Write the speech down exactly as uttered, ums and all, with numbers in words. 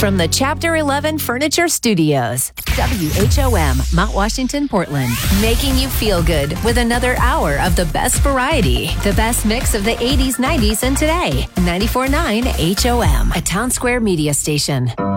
From the Chapter eleven Furniture Studios, W H O M, Mount Washington, Portland. Making you feel good with another hour of the best variety. The best mix of the eighties, nineties, and today. ninety-four point nine H O M, a Town Square media station.